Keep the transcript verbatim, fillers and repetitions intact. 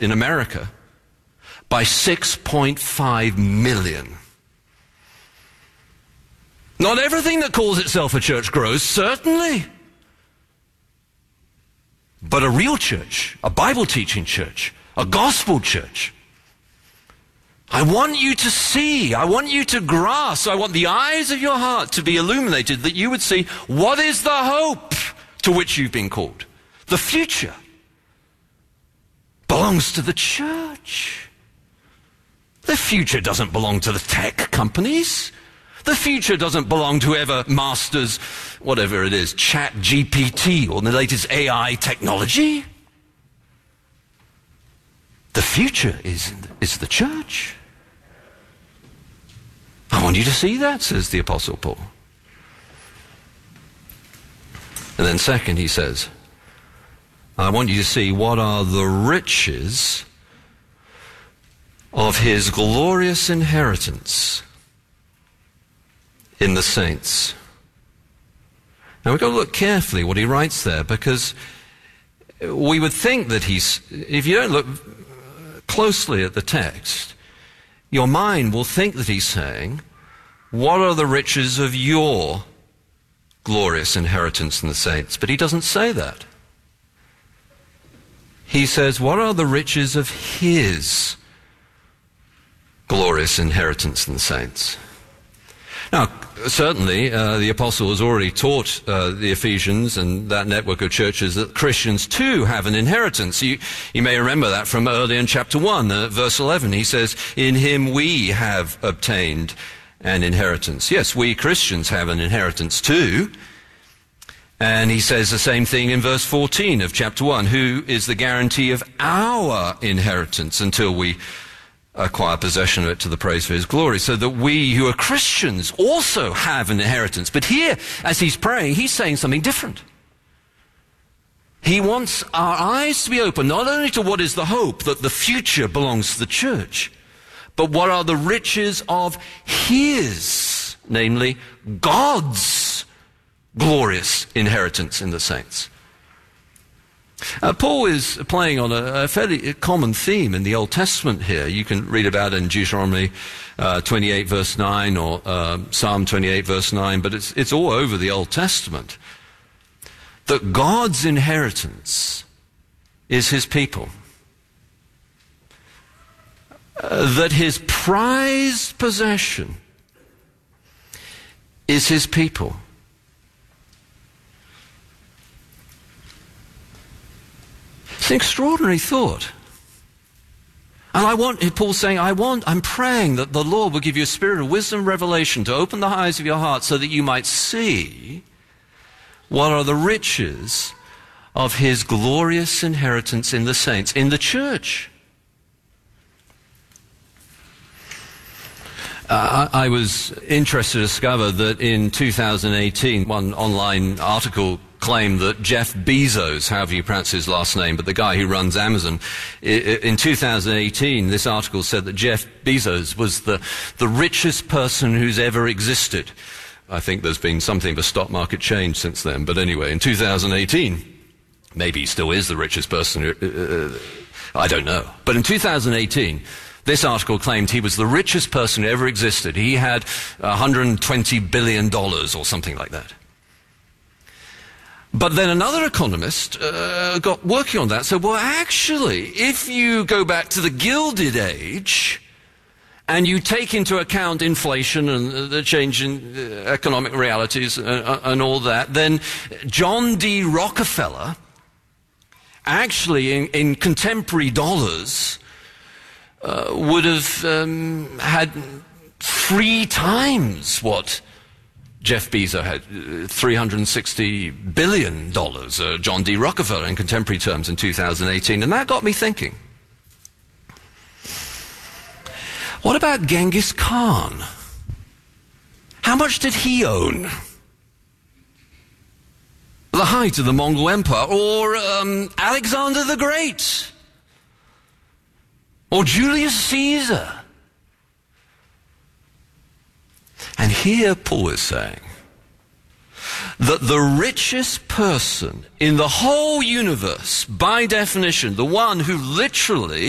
in America by six point five million. Not everything that calls itself a church grows, certainly. But a real church, a Bible-teaching church, a gospel church. I want you to see, I want you to grasp, I want the eyes of your heart to be illuminated, that you would see what is the hope to which you've been called. The future belongs to the church. The future doesn't belong to the tech companies. The future doesn't belong to whoever masters whatever it is, Chat G P T or the latest A I technology. The future is, is the church. I want you to see that, says the Apostle Paul. And then second, he says, I want you to see what are the riches of his glorious inheritance in the saints. Now we've got to look carefully what he writes there, because we would think that he's, if you don't look closely at the text, your mind will think that he's saying, what are the riches of your glorious inheritance in the saints? But he doesn't say that. He says, what are the riches of his glorious inheritance in the saints? Now, certainly, uh, the apostle has already taught uh, the Ephesians and that network of churches that Christians too have an inheritance. You, you may remember that from earlier in chapter one, uh, verse eleven. He says, in him we have obtained an inheritance. Yes, we Christians have an inheritance too. And he says the same thing in verse fourteen of chapter one. Who is the guarantee of our inheritance until we acquire possession of it to the praise of his glory, so that we who are Christians also have an inheritance. But here, as he's praying, he's saying something different. He wants our eyes to be open, not only to what is the hope that the future belongs to the church, but what are the riches of his, namely God's glorious inheritance in the saints. Uh, Paul is playing on a, a fairly common theme in the Old Testament here. You can read about it in Deuteronomy uh, twenty-eight verse nine or uh, Psalm twenty-eight verse nine, but it's, it's all over the Old Testament. That God's inheritance is his people. Uh, that his prized possession is his people. It's an extraordinary thought. And I want, Paul's saying, I want, I'm praying that the Lord will give you a spirit of wisdom and revelation to open the eyes of your heart so that you might see what are the riches of his glorious inheritance in the saints, in the church. Uh, I, I was interested to discover that in two thousand eighteen, one online article claimed that Jeff Bezos, however you pronounce his last name, but the guy who runs Amazon, in two thousand eighteen, this article said that Jeff Bezos was the, the richest person who's ever existed. I think there's been something of a stock market change since then, but anyway, in two thousand eighteen, maybe he still is the richest person, uh, I don't know. But in two thousand eighteen, this article claimed he was the richest person who ever existed. He had one hundred twenty billion dollars or something like that. But then another economist uh, got working on that, said, well, actually, if you go back to the Gilded Age and you take into account inflation and the change in uh, economic realities and, uh, and all that, then John D. Rockefeller, actually in, in contemporary dollars, uh, would have um, had three times what Jeff Bezos had, three hundred sixty billion dollars, uh, John D. Rockefeller in contemporary terms in two thousand eighteen. And that got me thinking. What about Genghis Khan? How much did he own? The height of the Mongol Empire. Or um, Alexander the Great? Or Julius Caesar? And here Paul is saying that the richest person in the whole universe, by definition, the one who literally